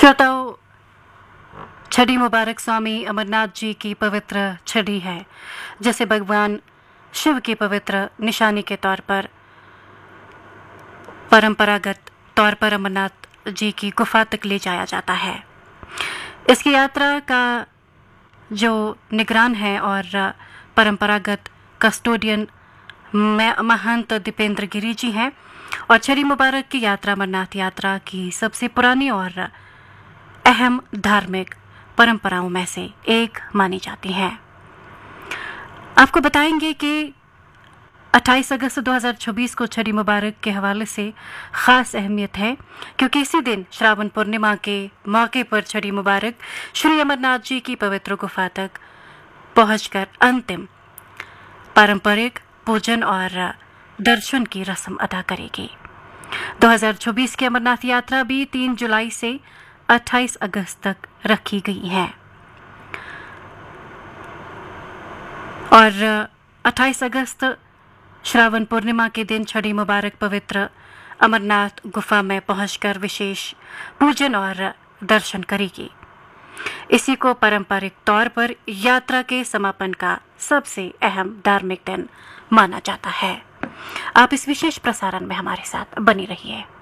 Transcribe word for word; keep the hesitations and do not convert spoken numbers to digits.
श्रोताओं, छड़ी मुबारक स्वामी अमरनाथ जी की पवित्र छड़ी है, जिसे भगवान शिव की पवित्र निशानी के तौर पर परंपरागत तौर पर अमरनाथ जी की गुफा तक ले जाया जाता है। इसकी यात्रा का जो निगरान है और परंपरागत कस्टोडियन महंत दीपेंद्र गिरी जी हैं और छड़ी मुबारक की यात्रा अमरनाथ यात्रा की सबसे पुरानी और अहम धार्मिक परंपराओं में से एक मानी जाती है। आपको बताएंगे कि अट्ठाईस अगस्त दो हज़ार चौबीस को छड़ी मुबारक के हवाले से ख़ास अहमियत है, क्योंकि इसी दिन श्रावण पूर्णिमा के मौके पर छड़ी मुबारक श्री अमरनाथ जी की पवित्र गुफा तक पहुंचकर अंतिम पारंपरिक पूजन और दर्शन की रस्म अदा करेगी। दो हज़ार चौबीस की अमरनाथ यात्रा भी तीन जुलाई से अट्ठाईस अगस्त तक रखी गई है और अट्ठाईस अगस्त श्रावण पूर्णिमा के दिन छड़ी मुबारक पवित्र अमरनाथ गुफा में पहुंचकर विशेष पूजन और दर्शन करेगी। इसी को पारंपरिक तौर पर यात्रा के समापन का सबसे अहम धार्मिक दिन माना जाता है। आप इस विशेष प्रसारण में हमारे साथ बनी रहिए।